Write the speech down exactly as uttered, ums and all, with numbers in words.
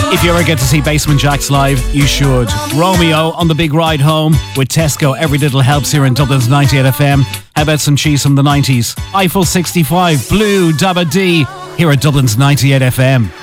If you ever get to see Basement Jaxx live, you should. Romeo on the big ride home with Tesco. Every little helps here in Dublin's ninety-eight F M. How about some cheese from the nineties? Eiffel sixty-five, Blue, Dabba D, here at Dublin's ninety-eight F M.